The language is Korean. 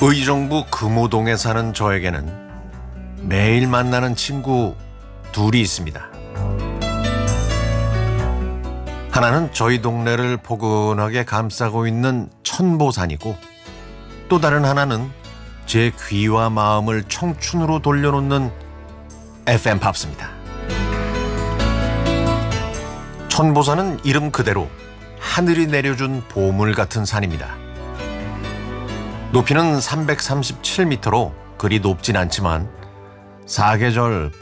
의정부 금호동에 사는 저에게는 매일 만나는 친구 둘이 있습니다. 하나는 저희 동네를 포근하게 감싸고 있는 천보산이고, 또 다른 하나는 제 귀와 마음을 청춘으로 돌려놓는 FM팝스입니다. 천보산은 이름 그대로 하늘이 내려준 보물 같은 산입니다. 높이는 337m로 그리 높진 않지만 사계절